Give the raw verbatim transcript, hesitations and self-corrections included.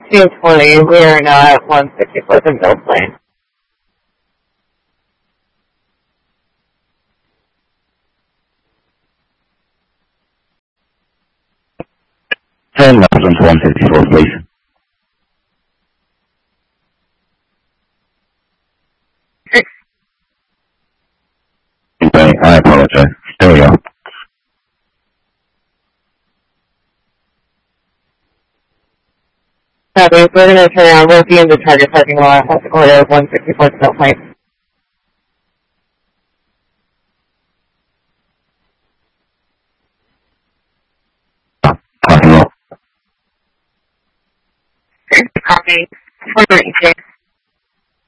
two twenty, we are now at one sixty-fourth and Mill Plain. Turn left onto one sixty-four, please. Okay, I apologize. There we go. Copy. We're going to turn around. We'll be in the target parking lot at the corner of one sixty-fourth Mill Plain. Parking lot. Copy. four ninety-six.